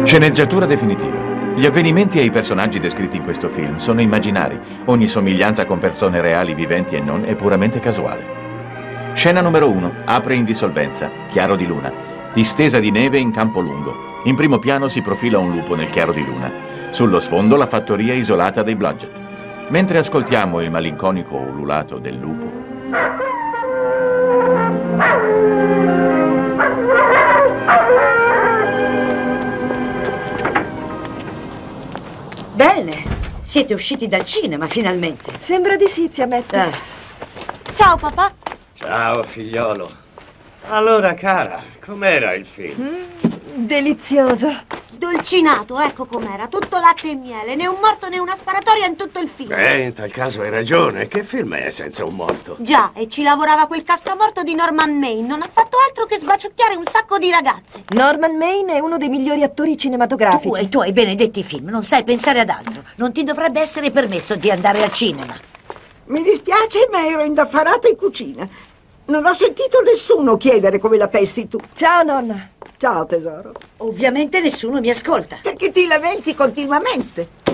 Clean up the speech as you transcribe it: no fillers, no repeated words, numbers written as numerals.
Sceneggiatura definitiva. Gli avvenimenti e i personaggi descritti in questo film sono immaginari. Ogni somiglianza con persone reali, viventi e non, è puramente casuale. Scena numero 1. Apre in dissolvenza. Chiaro di luna. Distesa di neve in campo lungo. In primo piano si profila un lupo nel chiaro di luna. Sullo sfondo la fattoria isolata dei Blodgett. Mentre ascoltiamo il malinconico ululato del lupo, Bene, siete usciti dal cinema finalmente. Sembra di sì, zia Metta. Ciao papà. Ciao figliolo. Allora cara, com'era il film? Delizioso. Sdolcinato, ecco com'era. Tutto latte e miele, né un morto né una sparatoria in tutto il film. In tal caso hai ragione. Che film è senza un morto? Già, e ci lavorava quel cascamorto di Norman Maine. Non ha fatto altro che sbaciucchiare un sacco di ragazze. Norman Maine è uno dei migliori attori cinematografici. Tu e i tuoi benedetti film, non sai pensare ad altro. Non ti dovrebbe essere permesso di andare al cinema. Mi dispiace, ma ero indaffarata in cucina. Non ho sentito nessuno chiedere come la pensi tu. Ciao, nonna. Ciao, tesoro. Ovviamente nessuno mi ascolta. Perché ti lamenti continuamente.